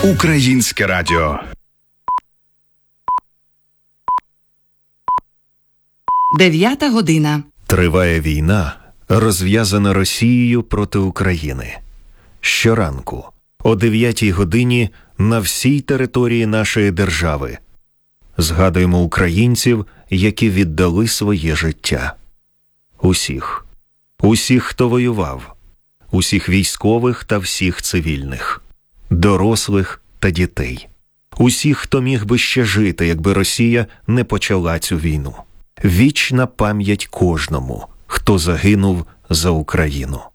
Українське радіо. 9 година. Триває війна, розв'язана Росією проти України. Щоранку, о 9 годині, на всій території нашої держави згадуємо українців, які віддали своє життя. Усіх. Усіх, хто воював. Усіх військових та всіх цивільних. Дорослих та дітей. Усіх, хто міг би ще жити, якби Росія не почала цю війну. Вічна пам'ять кожному, хто загинув за Україну.